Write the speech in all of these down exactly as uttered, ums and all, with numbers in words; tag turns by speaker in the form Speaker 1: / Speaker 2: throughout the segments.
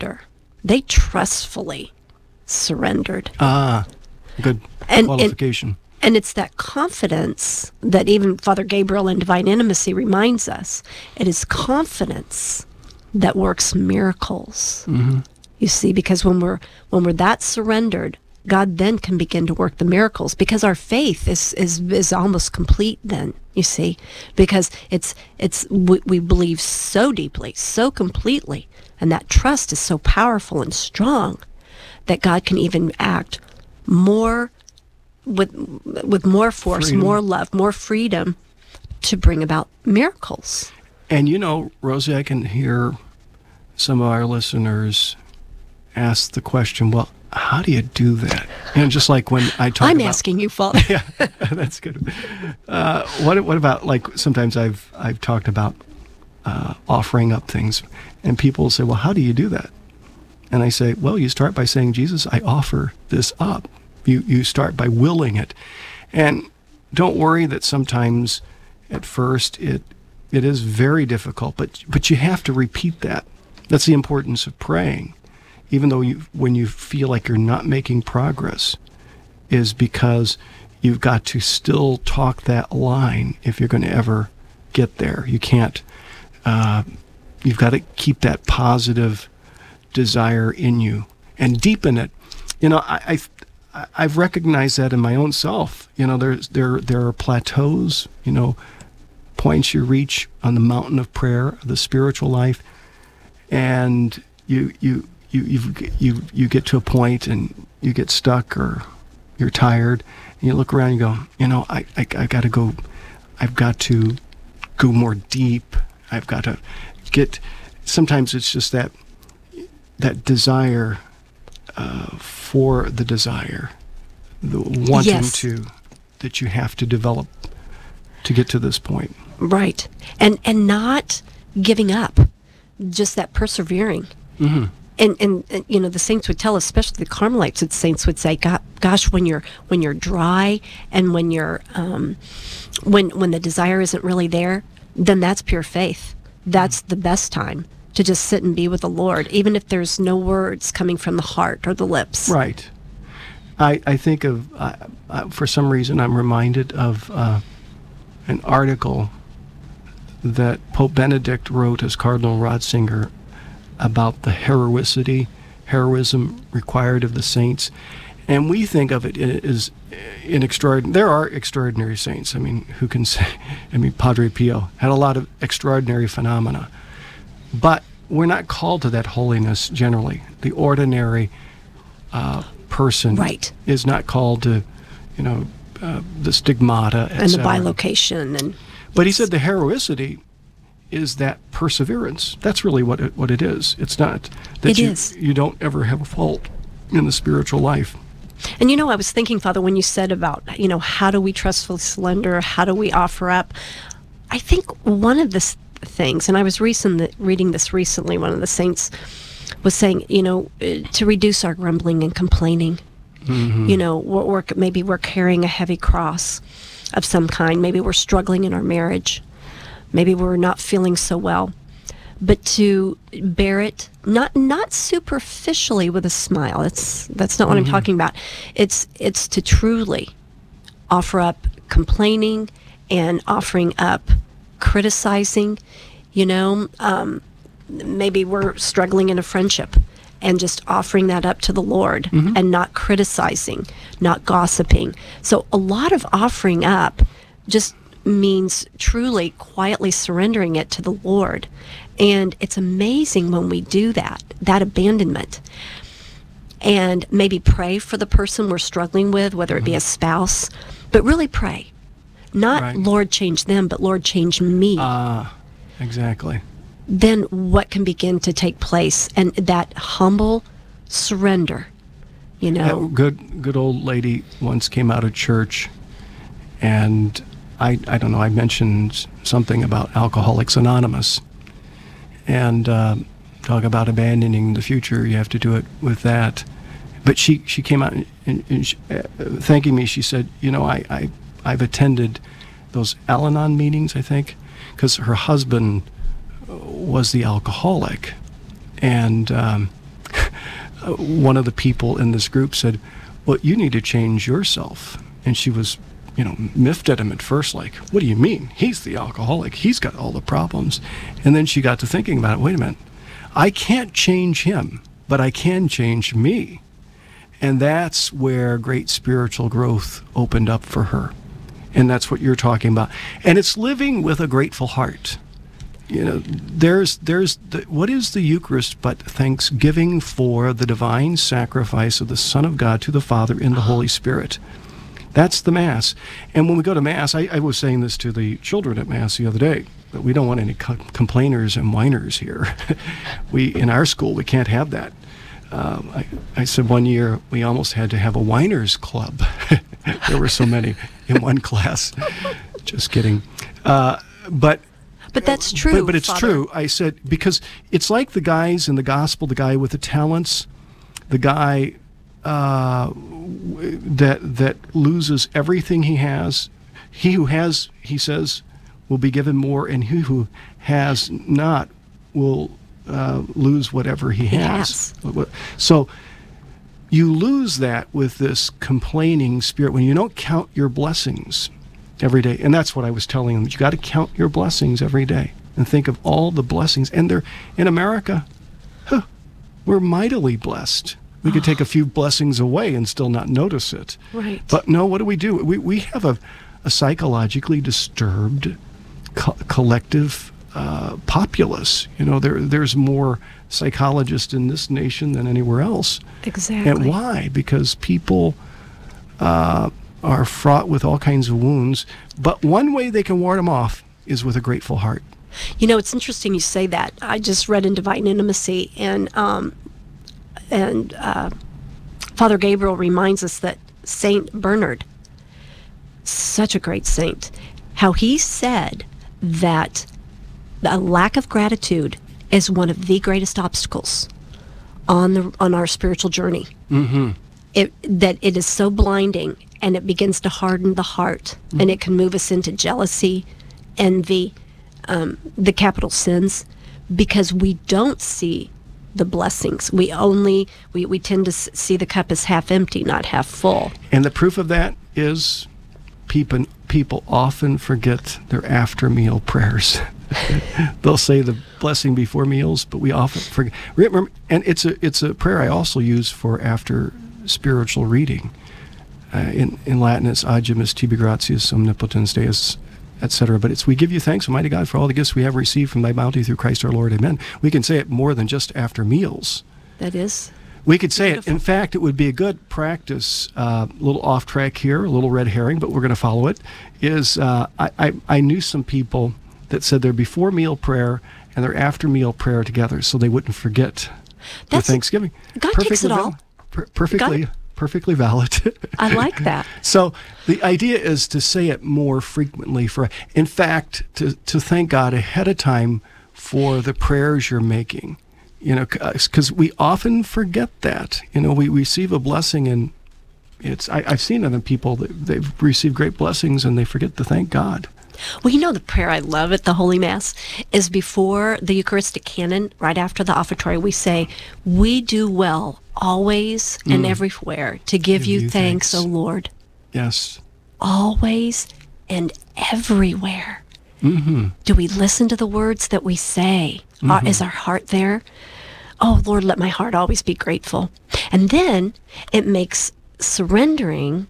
Speaker 1: after. They trustfully surrendered.
Speaker 2: Ah, good
Speaker 1: and,
Speaker 2: qualification.
Speaker 1: And, and it's that confidence that even Father Gabriel in Divine Intimacy reminds us. It is confidence that works miracles.
Speaker 2: Mm-hmm.
Speaker 1: You see, because when we're when we're that surrendered, God then can begin to work the miracles, because our faith is is, is almost complete then, you see, because it's it's we, we believe so deeply, so completely, and that trust is so powerful and strong that God can even act more with with more force,
Speaker 2: freedom.
Speaker 1: more love, more freedom to bring about miracles.
Speaker 2: And you know, Rosie, I can hear some of our listeners ask the question, well, how do you do that? You know, just like when I talk
Speaker 1: I'm
Speaker 2: about...
Speaker 1: asking you, Father.
Speaker 2: Yeah, that's good. Uh, what what about, like, sometimes I've I've talked about uh, offering up things, and people say, well, how do you do that? And I say, well, you start by saying, Jesus, I offer this up. You you start by willing it. And don't worry that sometimes at first it it is very difficult, but but you have to repeat that. That's the importance of praying. Even though you, when you feel like you're not making progress, is because you've got to still talk that line if you're going to ever get there. You can't, uh, you've got to keep that positive desire in you and deepen it. You know, I, I, I've recognized that in my own self. You know, there's, there, there are plateaus, you know, points you reach on the mountain of prayer, the spiritual life, and you, you, You you you you get to a point and you get stuck, or you're tired, and you look around and you go, you know, I I, I got to go, I've got to go more deep. I've got to get. Sometimes it's just that that desire uh, for the desire, the wanting
Speaker 1: Yes.
Speaker 2: to, that you have to develop to get to this point.
Speaker 1: Right. And and not giving up, just that persevering.
Speaker 2: Mm-hmm.
Speaker 1: And, and and you know, the saints would tell us, especially the Carmelites, the saints would say, "God, gosh, when you're when you're dry and when you're um, when when the desire isn't really there, then that's pure faith. That's the best time to just sit and be with the Lord, even if there's no words coming from the heart or the lips."
Speaker 2: Right. I I think of uh, uh, for some reason I'm reminded of uh, an article that Pope Benedict wrote as Cardinal Ratzinger about the heroicity, heroism required of the saints. And we think of it as in extraordinary. There are extraordinary saints. I mean, who can say? I mean, Padre Pio had a lot of extraordinary phenomena. But we're not called to that holiness generally. The ordinary uh, person
Speaker 1: Right.
Speaker 2: is not called to, you know, uh, the stigmata, et
Speaker 1: And the
Speaker 2: cetera.
Speaker 1: bilocation and
Speaker 2: But he said the heroicity is that perseverance. That's really what it, what it is. It's not that
Speaker 1: It
Speaker 2: you,
Speaker 1: is.
Speaker 2: you don't ever have a fault in the spiritual life.
Speaker 1: And you know, I was thinking, Father, when you said about, you know, how do we trustfully surrender? How do we offer up? I think one of the s- things, and I was recent, reading this recently, one of the saints was saying, you know, uh, to reduce our grumbling and complaining.
Speaker 2: Mm-hmm.
Speaker 1: You know, we're, we're, maybe we're carrying a heavy cross of some kind. Maybe we're struggling in our marriage. Maybe we're not feeling so well. But to bear it, not not superficially with a smile. That's that's not what
Speaker 2: Mm-hmm.
Speaker 1: I'm talking about. It's it's to truly offer up complaining and offering up criticizing. You know, um, maybe we're struggling in a friendship, and just offering that up to the Lord,
Speaker 2: Mm-hmm.
Speaker 1: and not criticizing, not gossiping. So a lot of offering up just means truly quietly surrendering it to the Lord. And it's amazing when we do that, that abandonment. And maybe pray for the person we're struggling with, whether it be a spouse, but really pray. Not,
Speaker 2: Right.
Speaker 1: Lord, change them, but Lord, change me.
Speaker 2: Ah, exactly.
Speaker 1: Then what can begin to take place? And that humble surrender, you
Speaker 2: A
Speaker 1: know.
Speaker 2: good good old lady once came out of church, and I I don't know, I mentioned something about Alcoholics Anonymous, and uh, talk about abandoning the future. You have to do it with that. But she, she came out and, and she, uh, thanking me. She said, you know, I, I I've attended those Al-Anon meetings, I think, because her husband was the alcoholic, and um, uh, one of the people in this group said, well, you need to change yourself. And she was, you know, miffed at him at first, like, what do you mean? He's the alcoholic. He's got all the problems. And then she got to thinking about it. Wait a minute. I can't change him, but I can change me. And that's where great spiritual growth opened up for her. And that's what you're talking about. And it's living with a grateful heart. You know, there's, there's the, what is the Eucharist but thanksgiving for the divine sacrifice of the Son of God to the Father in the Holy Spirit. That's the Mass. And when we go to Mass, I, I was saying this to the children at Mass the other day, that we don't want any co- complainers and whiners here. we, in our school, we can't have that. Um, I, I said one year we almost had to have a whiners club. There were so many in one class. Just kidding. Uh, but
Speaker 1: But that's true.
Speaker 2: But, but it's
Speaker 1: Father.
Speaker 2: true. I said, because it's like the guys in the gospel, the guy with the talents, the guy uh, that that loses everything he has. He who has, he says, will be given more, and he who has not will uh, lose whatever he has.
Speaker 1: Yes.
Speaker 2: So you lose that with this complaining spirit when you don't count your blessings every day. And that's what I was telling them. You got to count your blessings every day and think of all the blessings. And they're in America, huh, we're mightily blessed. We could take a few blessings away and still not notice it.
Speaker 1: Right.
Speaker 2: But no, what do we do? We we have a, a psychologically disturbed co- collective uh, populace. You know, there there's more psychologists in this nation than anywhere else.
Speaker 1: Exactly.
Speaker 2: And why? Because people uh, are fraught with all kinds of wounds. But one way they can ward them off is with a grateful heart.
Speaker 1: You know, it's interesting you say that. I just read in Divine Intimacy, and um, and uh, Father Gabriel reminds us that Saint Bernard, such a great saint, how he said that a lack of gratitude is one of the greatest obstacles on the on our spiritual journey.
Speaker 2: Mm-hmm.
Speaker 1: It, that it is so blinding, and it begins to harden the heart, mm-hmm. and it can move us into jealousy, envy, um, the capital sins, because we don't see the blessings. We only we, we tend to see the cup as half empty, not half full.
Speaker 2: And the proof of that is people people often forget their after meal prayers. They'll say the blessing before meals, but we often forget. Remember, and it's a it's a prayer I also use for after spiritual reading. Uh, in in Latin, it's Agimus tibi gratias omnipotens Deus, et cetera. But it's, we give you thanks, Almighty God, for all the gifts we have received from thy bounty through Christ our Lord. Amen. We can say it more than just after meals.
Speaker 1: That is.
Speaker 2: We could say
Speaker 1: beautiful.
Speaker 2: it. In fact, it would be a good practice, a uh, little off track here, a little red herring, but we're going to follow it, is uh, I, I, I knew some people that said their before meal prayer and their after meal prayer together so they wouldn't forget their Thanksgiving.
Speaker 1: God takes it all.
Speaker 2: Val- per- perfectly,
Speaker 1: God.
Speaker 2: perfectly valid.
Speaker 1: I like that.
Speaker 2: So the idea is to say it more frequently. For, in fact, to, to thank God ahead of time for the prayers you're making. You know, because we often forget that. You know, we receive a blessing, and it's I, I've seen other people that they've received great blessings and they forget to thank God.
Speaker 1: Well, you know, the prayer I love at the Holy Mass is before the Eucharistic canon, right after the offertory, we say, "We do well always mm. and everywhere to give, give you, you thanks, thanks, O Lord."
Speaker 2: Yes.
Speaker 1: Always and everywhere.
Speaker 2: Mm-hmm.
Speaker 1: Do we listen to the words that we say? Mm-hmm. Are, is our heart there? Oh, Lord, let my heart always be grateful. And then it makes surrendering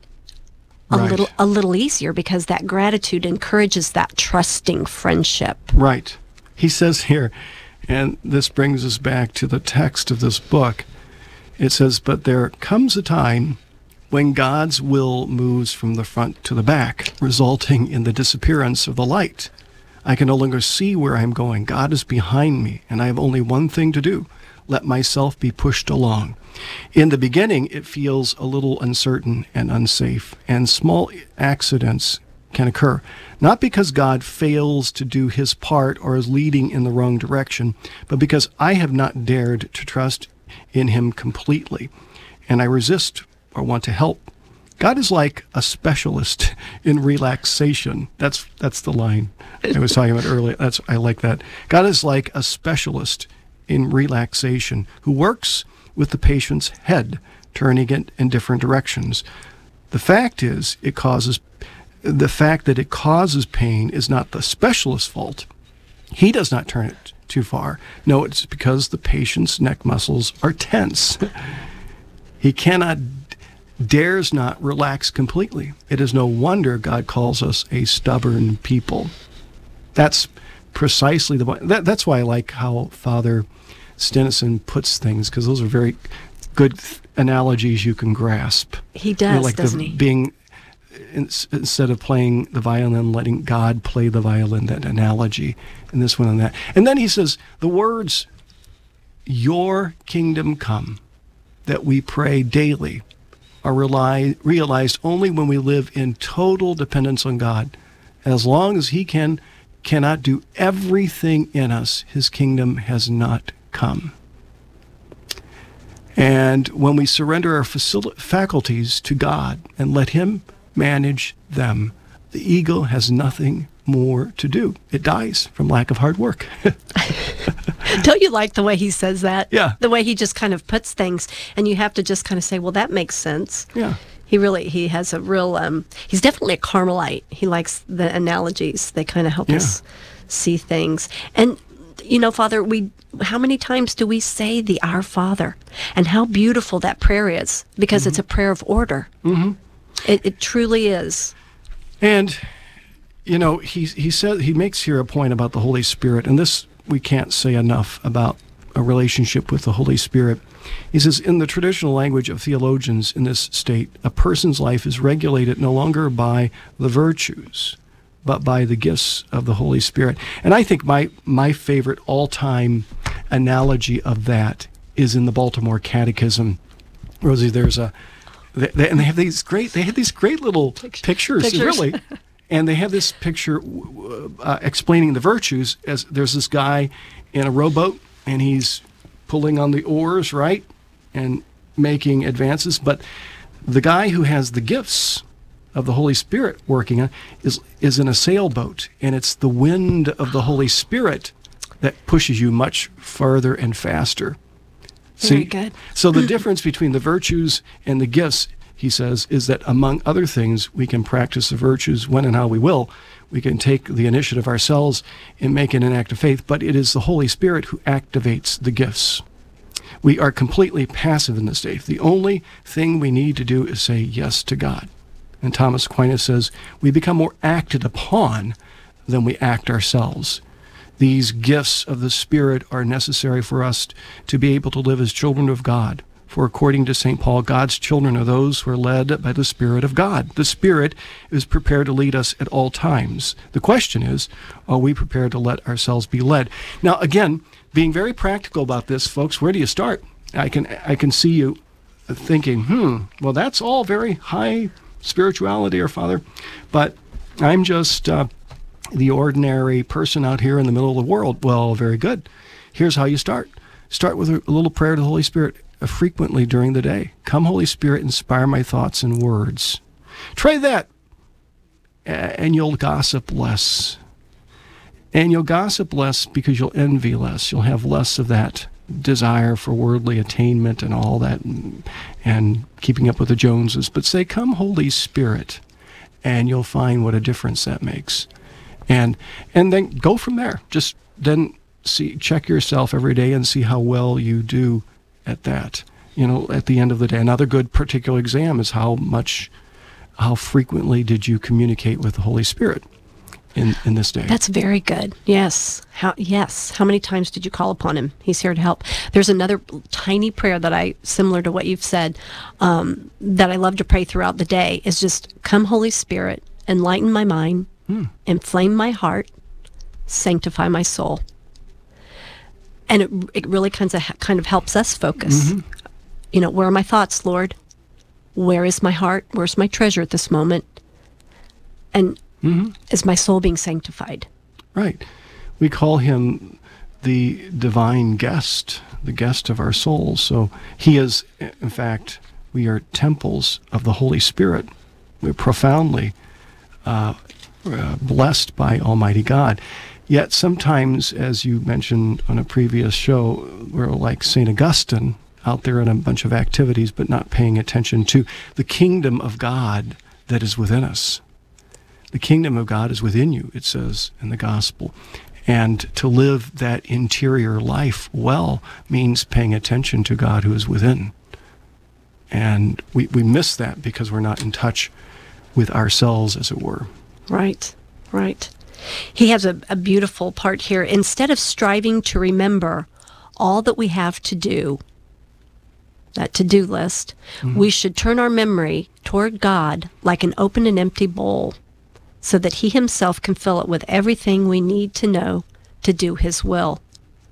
Speaker 1: a
Speaker 2: right.
Speaker 1: little a little easier, because that gratitude encourages that trusting friendship.
Speaker 2: Right. He says here, and this brings us back to the text of this book, it says, "But there comes a time when God's will moves from the front to the back, resulting in the disappearance of the light. I can no longer see where I'm going. God is behind me, and I have only one thing to do: let myself be pushed along. In the beginning, it feels a little uncertain and unsafe, and small accidents can occur, not because God fails to do his part or is leading in the wrong direction, but because I have not dared to trust in him completely, and I resist or want to help. God is like a specialist in relaxation." That's that's the line I was talking about earlier. That's I like that. God is like a specialist in relaxation who works with the patient's head, turning it in different directions. The fact is, it causes the fact that it causes pain is not the specialist's fault. He does not turn it too far. No, it's because the patient's neck muscles are tense. He cannot, dares not relax completely. It is no wonder God calls us a stubborn people. That's precisely the point. That, that's why I like how Father Stenison puts things, because those are very good analogies you can grasp.
Speaker 1: He does,
Speaker 2: you know, like
Speaker 1: doesn't
Speaker 2: the,
Speaker 1: he?
Speaker 2: Being, in, instead of playing the violin, letting God play the violin, that analogy, and this one and that. And then he says, the words, your kingdom come, that we pray daily, are rely, realized only when we live in total dependence on God. As long as he can cannot do everything in us, his kingdom has not come. And when we surrender our facil- faculties to God and let him manage them, the ego has nothing more to do. It dies from lack of hard work.
Speaker 1: Don't you like the way he says that?
Speaker 2: Yeah.
Speaker 1: The way he just kind of puts things, and you have to just kind of say, well, that makes sense.
Speaker 2: Yeah.
Speaker 1: He really, he has a real, um, he's definitely a Carmelite. He likes the analogies. They kind of help
Speaker 2: Yeah.
Speaker 1: us see things. And, you know, Father, we, how many times do we say the Our Father? And how beautiful that prayer is, because mm-hmm. it's a prayer of order.
Speaker 2: Mm-hmm.
Speaker 1: It, it truly is.
Speaker 2: And, you know, he, he says, he makes here a point about the Holy Spirit, and this we can't say enough about a relationship with the Holy Spirit. He says, in the traditional language of theologians in this state, a person's life is regulated no longer by the virtues, but by the gifts of the Holy Spirit. And I think my, my favorite all-time analogy of that is in the Baltimore Catechism. Rosie, there's a, they, they, and they have these great, they have these great little pictures, pictures. really. And they have this picture uh, explaining the virtues, as there's this guy in a rowboat, and he's pulling on the oars, right, and making advances. But the guy who has the gifts of the Holy Spirit working on is is in a sailboat, and it's the wind of the Holy Spirit that pushes you much farther and faster.
Speaker 1: Very
Speaker 2: See?
Speaker 1: good.
Speaker 2: So the difference between the virtues and the gifts, he says, is that among other things, we can practice the virtues when and how we will. We can take the initiative ourselves in making an act of faith, but it is the Holy Spirit who activates the gifts. We are completely passive in this state. The only thing we need to do is say yes to God. And Thomas Aquinas says, we become more acted upon than we act ourselves. These gifts of the Spirit are necessary for us to be able to live as children of God. For according to Saint Paul, God's children are those who are led by the Spirit of God. The Spirit is prepared to lead us at all times. The question is, are we prepared to let ourselves be led? Now, again, being very practical about this, folks, where do you start? I can I can see you thinking, hmm, well, that's all very high spirituality, our Father, but I'm just uh, the ordinary person out here in the middle of the world. Well, very good. Here's how you start. Start with a little prayer to the Holy Spirit frequently during the day. Come, Holy Spirit, inspire my thoughts and words. Try that, and you'll gossip less. And you'll gossip less because you'll envy less. You'll have less of that desire for worldly attainment and all that, and, and keeping up with the Joneses. But say, come, Holy Spirit, and you'll find what a difference that makes. And and then go from there. Just then see, check yourself every day and see how well you do at that. You know, at the end of the day, another good particular exam is how much, how frequently did you communicate with the Holy Spirit in, in this day?
Speaker 1: That's very good. Yes. How, yes. How many times did you call upon him? He's here to help. There's another tiny prayer that I, similar to what you've said, um, that I love to pray throughout the day, is just, come, Holy Spirit, enlighten my mind, hmm. inflame my heart, sanctify my soul. And it, it really kind of kind of helps us focus. Mm-hmm. You know, where are my thoughts, Lord? Where is my heart? Where's my treasure at this moment? And mm-hmm. is my soul being sanctified?
Speaker 2: Right. We call him the divine guest, the guest of our souls. So he is, in fact, we are temples of the Holy Spirit. We're profoundly uh, uh, blessed by Almighty God. Yet sometimes, as you mentioned on a previous show, we're like Saint Augustine, out there in a bunch of activities, but not paying attention to the kingdom of God that is within us. The kingdom of God is within you, it says in the gospel. And to live that interior life well means paying attention to God who is within. And we, we miss that because we're not in touch with ourselves, as it were.
Speaker 1: Right, right. He has a, a beautiful part here. Instead of striving to remember all that we have to do, that to-do list, mm-hmm. we should turn our memory toward God like an open and empty bowl, so that he himself can fill it with everything we need to know to do his will.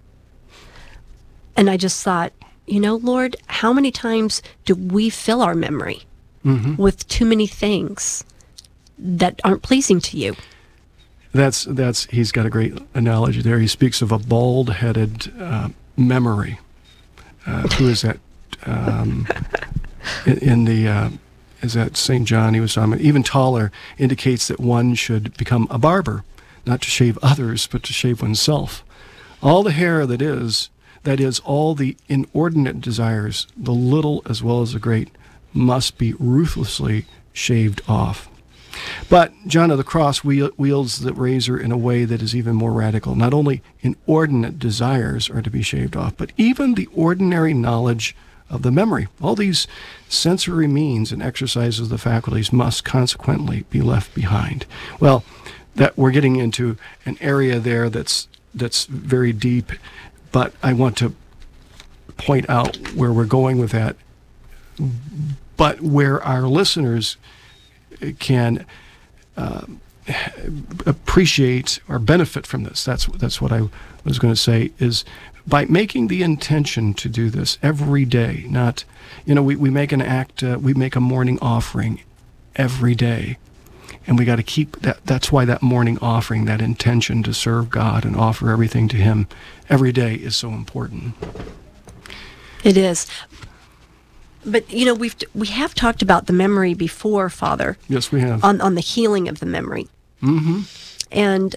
Speaker 1: And I just thought, you know, Lord, how many times do we fill our memory mm-hmm. with too many things that aren't pleasing to you?
Speaker 2: That's, that's, he's got a great analogy there. He speaks of a bald-headed uh, memory. Uh, who is that? Um, in, in the... Uh, is that Saint John he was talking about, even taller, indicates that one should become a barber, not to shave others, but to shave oneself. All the hair that is, that is, all the inordinate desires, the little as well as the great, must be ruthlessly shaved off. But John of the Cross wields the razor in a way that is even more radical. Not only inordinate desires are to be shaved off, but even the ordinary knowledge of the memory. All these sensory means and exercises of the faculties must consequently be left behind. Well, that we're getting into an area there that's that's very deep, but I want to point out where we're going with that, but where our listeners can uh, appreciate or benefit from this. That's that's what I was going to say, is by making the intention to do this every day. Not, you know, we, we make an act, uh, we make a morning offering every day. And we got to keep that. That's why that morning offering, that intention to serve God and offer everything to him every day is so important.
Speaker 1: It is. But, you know, we've we have talked about the memory before, Father.
Speaker 2: Yes, we have.
Speaker 1: On, on the healing of the memory.
Speaker 2: Mm-hmm.
Speaker 1: And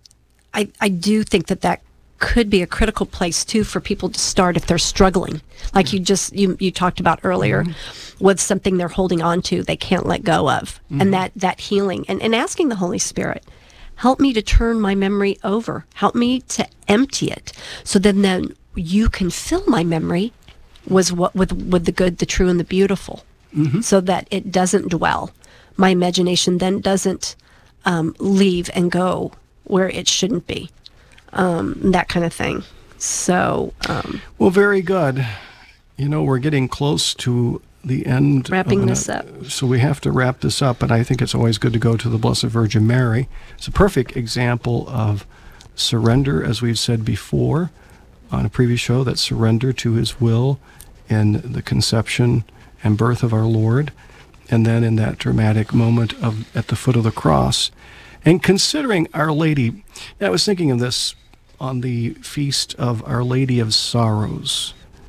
Speaker 1: I I do think that that could be a critical place too for people to start if they're struggling, like you just you you talked about earlier, mm-hmm. with something they're holding on to they can't let go of, mm-hmm. and that that healing and, and asking the Holy Spirit, help me to turn my memory over, help me to empty it, so then then you can fill my memory was what with with the good, the true, and the beautiful, mm-hmm. so that it doesn't dwell. My imagination then doesn't um, leave and go where it shouldn't be. Um, that kind of thing. So, um,
Speaker 2: well, very good. You know, we're getting close to the end.
Speaker 1: Wrapping
Speaker 2: of
Speaker 1: this
Speaker 2: an,
Speaker 1: up.
Speaker 2: So we have to wrap this up, and I think it's always good to go to the Blessed Virgin Mary. It's a perfect example of surrender, as we've said before on a previous show, that surrender to his will in the conception and birth of our Lord, and then in that dramatic moment of at the foot of the cross. And considering Our Lady, I was thinking of this on the feast of Our Lady of Sorrows.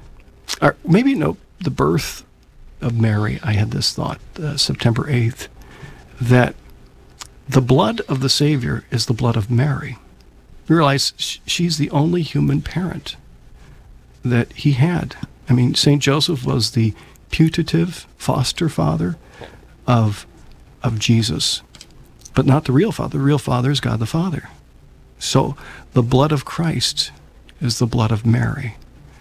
Speaker 2: Or maybe, no, the birth of Mary, I had this thought, uh, September eighth, that the blood of the Savior is the blood of Mary. You realize sh- she's the only human parent that he had. I mean, Saint Joseph was the putative foster father of of Jesus, but not the real father. The real father is God the Father. So the blood of Christ is the blood of Mary.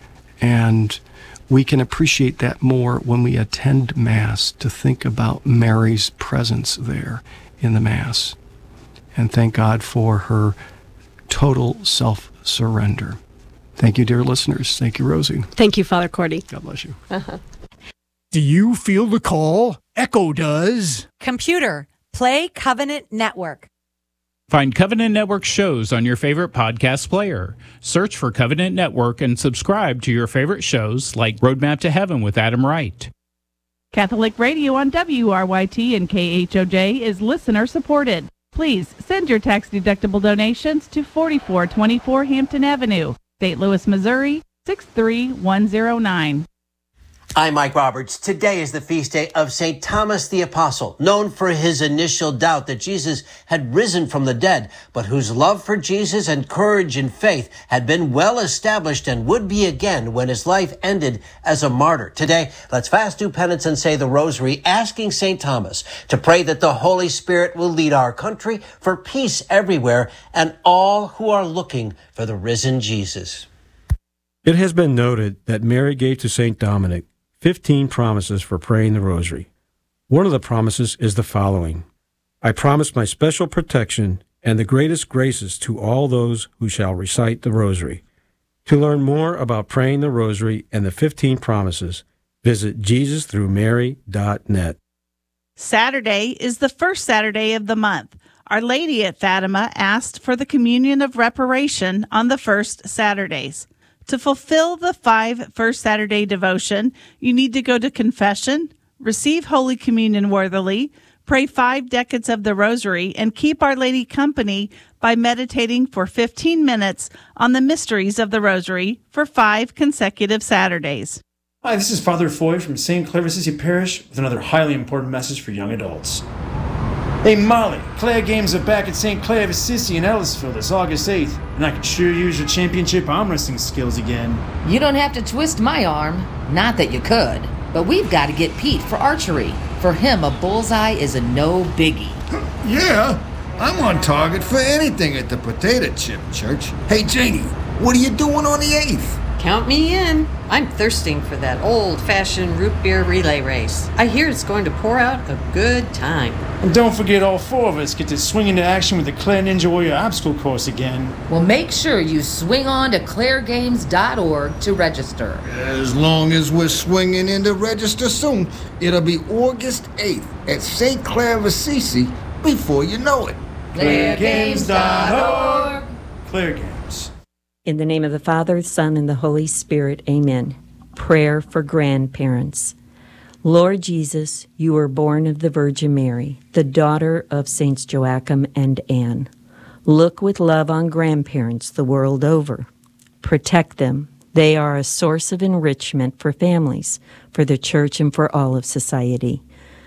Speaker 2: And we can appreciate that more when we attend Mass, to think about Mary's presence there in the Mass. And thank God for her total self-surrender. Thank you, dear listeners. Thank you, Rosie.
Speaker 1: Thank you, Father Cordy.
Speaker 2: God bless you.
Speaker 1: Uh-huh.
Speaker 3: Do you feel the call? Echo does.
Speaker 4: Computer, play Covenant Network.
Speaker 5: Find Covenant Network shows on your favorite podcast player. Search for Covenant Network and subscribe to your favorite shows like Roadmap to Heaven with Adam Wright.
Speaker 6: Catholic Radio on W R Y T and K H O J is listener supported. Please send your tax-deductible donations to forty-four twenty-four Hampton Avenue, Saint Louis, Missouri, six three one zero nine.
Speaker 7: I'm Mike Roberts. Today is the feast day of Saint Thomas the Apostle, known for his initial doubt that Jesus had risen from the dead, but whose love for Jesus and courage in faith had been well established and would be again when his life ended as a martyr. Today, let's fast, do penance, and say the rosary, asking Saint Thomas to pray that the Holy Spirit will lead our country for peace everywhere and all who are looking for the risen Jesus.
Speaker 8: It has been noted that Mary gave to Saint Dominic fifteen promises for praying the rosary. One of the promises is the following: I promise my special protection and the greatest graces to all those who shall recite the rosary. To learn more about praying the rosary and the fifteen promises, visit jesus through mary dot net.
Speaker 6: Saturday is the first Saturday of the month. Our Lady at Fatima asked for the communion of reparation on the first Saturdays. To fulfill the five First Saturday devotion, you need to go to confession, receive Holy Communion worthily, pray five decades of the Rosary, and keep Our Lady company by meditating for fifteen minutes on the mysteries of the Rosary for five consecutive Saturdays.
Speaker 9: Hi, this is Father Foy from Saint Clare of Assisi Parish with another highly important message for young adults. Hey Molly, Clare Games are back at Saint Clare of Assisi in Ellisville this August eighth, and I could sure use your championship arm wrestling skills again.
Speaker 10: You don't have to twist my arm. Not that you could. But we've got to get Pete for archery. For him, a bullseye is a no biggie.
Speaker 11: Yeah, I'm on target for anything at the Potato Chip Church. Hey Janie, what are you doing on the eighth?
Speaker 12: Count me in. I'm thirsting for that old-fashioned root beer relay race. I hear it's going to pour out a good time.
Speaker 9: And don't forget all four of us get to swing into action with the Clare Ninja Warrior obstacle course again.
Speaker 10: Well, make sure you swing on to clare games dot org to register.
Speaker 11: As long as we're swinging in to register soon, it'll be August eighth at Saint Clare of Assisi before you know it.
Speaker 10: clare games dot org.
Speaker 9: Clare Games.
Speaker 13: In the name of the Father, Son, and the Holy Spirit, amen. Prayer for grandparents. Lord Jesus, you were born of the Virgin Mary, the daughter of Saints Joachim and Anne. Look with love on grandparents the world over. Protect them. They are a source of enrichment for families, for the church, and for all of society.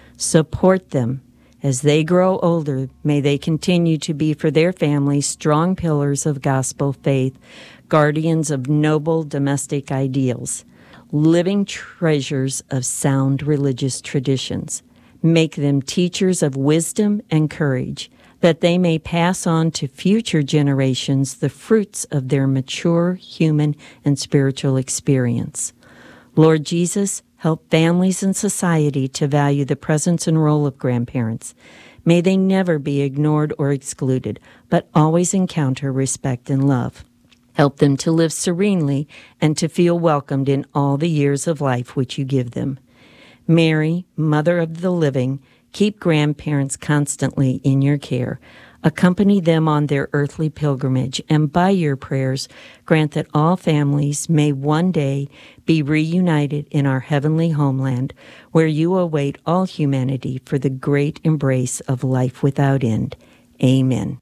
Speaker 13: Support them. As they grow older, may they continue to be for their families strong pillars of gospel faith, guardians of noble domestic ideals, living treasures of sound religious traditions. Make them teachers of wisdom and courage, that they may pass on to future generations the fruits of their mature human and spiritual experience. Lord Jesus, help families and society to value the presence and role of grandparents. May they never be ignored or excluded, but always encounter respect and love. Help them to live serenely and to feel welcomed in all the years of life which you give them. Mary, Mother of the Living, keep grandparents constantly in your care. Accompany them on their earthly pilgrimage, and by your prayers, grant that all families may one day be reunited in our heavenly homeland, where you await all humanity for the great embrace of life without end. Amen.